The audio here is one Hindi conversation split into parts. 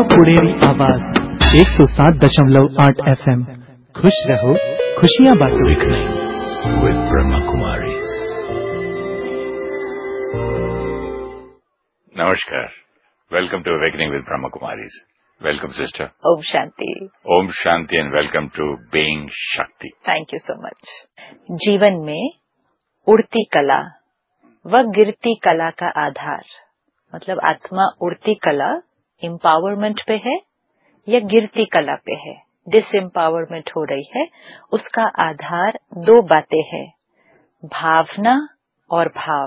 रेडियो पुणेरी आवाज 107.8 FM। खुश रहो, खुशियाँ बांटो। With Brahma Kumaris. Namaskar. Welcome to Awakening with Brahma Kumaris. Welcome, sister. Om Shanti. Om Shanti and welcome to Being Shakti. Thank you so much. जीवन में उड़ती कला व गिरती कला का आधार, मतलब आत्मा उड़ती कला एम्पावरमेंट पे है या गिरती कला पे है, डिसएम्पावरमेंट हो रही है, उसका आधार दो बातें हैं, भावना और भाव।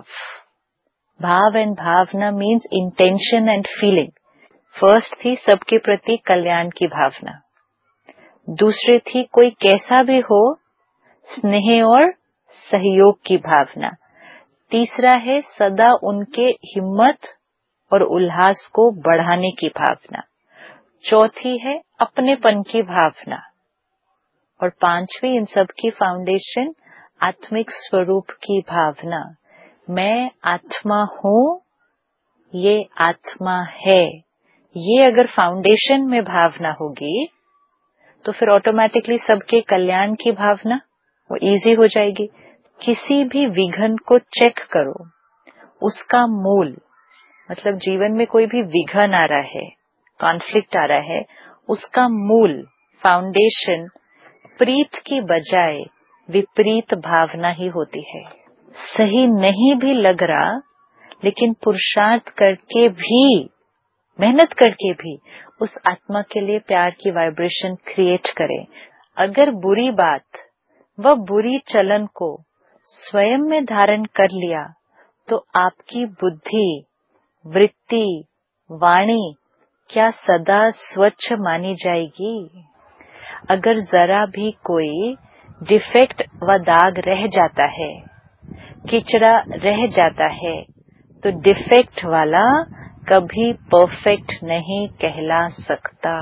भाव and Bhavna means intention and feeling. First थी सबके प्रति कल्याण की भावना, दूसरी थी कोई कैसा भी हो स्नेह और सहयोग की भावना, तीसरा है सदा उनके हिम्मत और उल्लास को बढ़ाने की भावना, चौथी है अपनेपन की भावना, और पांचवी इन सब की फाउंडेशन आत्मिक स्वरूप की भावना। मैं आत्मा हूँ, ये आत्मा है, ये अगर फाउंडेशन में भावना होगी तो फिर ऑटोमेटिकली सबके कल्याण की भावना वो इजी हो जाएगी। किसी भी विघन को चेक करो, उसका मूल, मतलब जीवन में कोई भी विघन आ रहा है, कॉन्फ्लिक्ट आ रहा है, उसका मूल फाउंडेशन प्रीत की बजाय विपरीत भावना ही होती है। सही नहीं भी लग रहा, लेकिन पुरुषार्थ करके भी, मेहनत करके भी उस आत्मा के लिए प्यार की वाइब्रेशन क्रिएट करें। अगर बुरी बात व बुरी चलन को स्वयं में धारण कर लिया तो आपकी बुद्धि, वृत्ति, वाणी क्या सदा स्वच्छ मानी जाएगी? अगर जरा भी कोई डिफेक्ट व दाग रह जाता है, किचड़ा रह जाता है, तो डिफेक्ट वाला कभी परफेक्ट नहीं कहला सकता,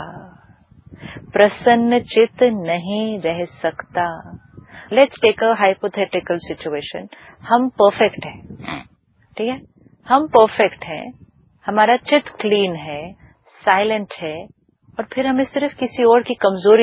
प्रसन्न चित्त नहीं रह सकता। Let's take a hypothetical situation. हम परफेक्ट हैं, ठीक है, हम परफेक्ट हैं, हमारा चित्त क्लीन है, साइलेंट है, और फिर हमें सिर्फ किसी और की कमजोरी